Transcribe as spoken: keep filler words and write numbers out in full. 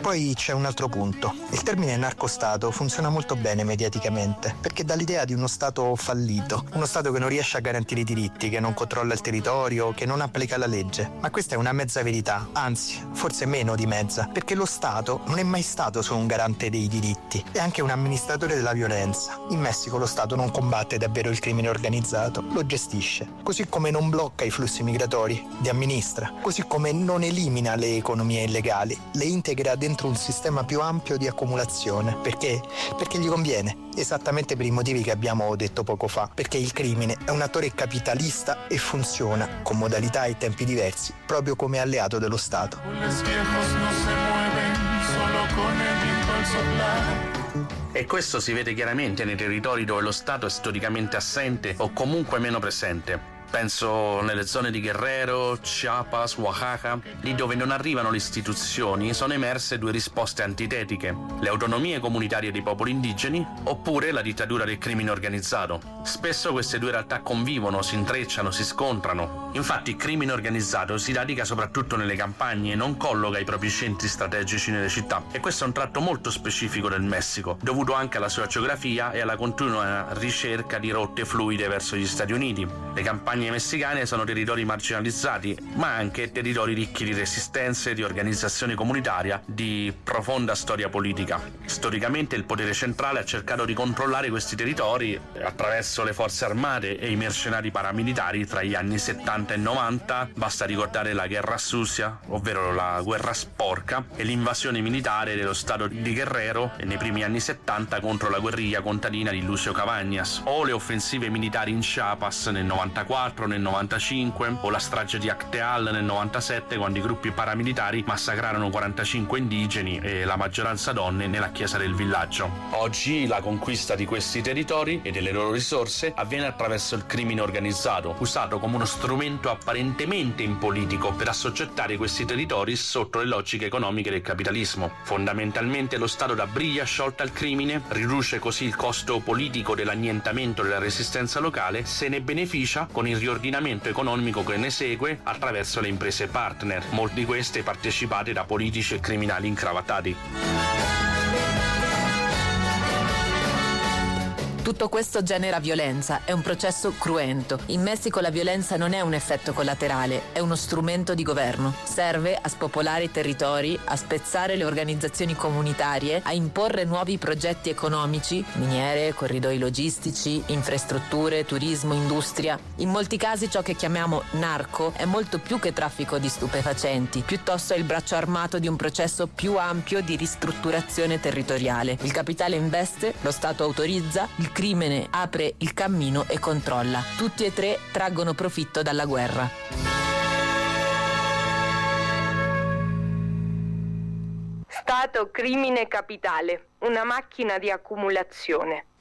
Poi c'è un altro punto. Il termine narcostato funziona molto bene mediaticamente, perché dà l'idea di uno Stato fallito, uno Stato che non riesce a garantire i diritti, che non controlla il territorio, che non applica la legge. Ma questa è una mezza verità, anzi, forse meno di mezza, perché lo Stato non è mai stato solo un garante dei diritti, è anche un amministratore della violenza. In Messico lo Stato non combatte davvero il crimine organizzato, lo gestisce, così come non blocca i flussi migratori, li amministra, così come non elimina le economie illegali, le integra dentro un sistema più ampio di accumulazione. Perché? Perché gli conviene, esattamente per i motivi che abbiamo detto poco fa, perché il crimine è un attore capitalista e funziona con modalità e tempi diversi, proprio come alleato dello Stato. E questo si vede chiaramente nei territori dove lo Stato è storicamente assente o comunque meno presente. Penso nelle zone di Guerrero, Chiapas, Oaxaca, lì dove non arrivano le istituzioni sono emerse due risposte antitetiche: le autonomie comunitarie dei popoli indigeni oppure la dittatura del crimine organizzato. Spesso queste due realtà convivono, si intrecciano, si scontrano. Infatti il crimine organizzato si radica soprattutto nelle campagne e non colloca i propri centri strategici nelle città. E questo è un tratto molto specifico del Messico, dovuto anche alla sua geografia e alla continua ricerca di rotte fluide verso gli Stati Uniti. Le campagne messicane sono territori marginalizzati, ma anche territori ricchi di resistenze, di organizzazione comunitaria, di profonda storia politica. Storicamente il potere centrale ha cercato di controllare questi territori attraverso le forze armate e i mercenari paramilitari tra gli anni settanta e novanta. Basta ricordare la Guerra Sucia, ovvero la guerra sporca, e l'invasione militare dello stato di Guerrero nei primi anni settanta contro la guerriglia contadina di Lucio Cabañas, o le offensive militari in Chiapas nel novantaquattro, nel novantacinque, o la strage di Acteal nel novantasette, quando i gruppi paramilitari massacrarono quarantacinque indigeni e la maggioranza donne nella chiesa del villaggio. Oggi la conquista di questi territori e delle loro risorse avviene attraverso il crimine organizzato, usato come uno strumento apparentemente impolitico per assoggettare questi territori sotto le logiche economiche del capitalismo. Fondamentalmente lo Stato dà briglia sciolta al crimine, riduce così il costo politico dell'annientamento della resistenza locale, se ne beneficia con il riordinamento economico che ne segue attraverso le imprese partner, molte di queste partecipate da politici e criminali incravattati. Tutto questo genera violenza, è un processo cruento. In Messico la violenza non è un effetto collaterale, è uno strumento di governo. Serve a spopolare i territori, a spezzare le organizzazioni comunitarie, a imporre nuovi progetti economici, miniere, corridoi logistici, infrastrutture, turismo, industria. In molti casi ciò che chiamiamo narco è molto più che traffico di stupefacenti, piuttosto è il braccio armato di un processo più ampio di ristrutturazione territoriale. Il capitale investe, lo Stato autorizza, il crimine apre il cammino e controlla. Tutti e tre traggono profitto dalla guerra. Stato, crimine, capitale. Una macchina di accumulazione.